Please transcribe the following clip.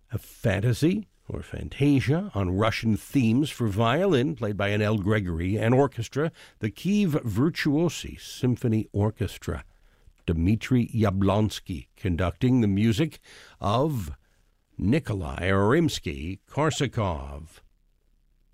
A fantasy or fantasia on Russian themes for violin, played by N.L. Gregory, and orchestra, the Kiev Virtuosi Symphony Orchestra. Dmitry Yablonsky conducting the music of Nikolai Rimsky-Korsakov.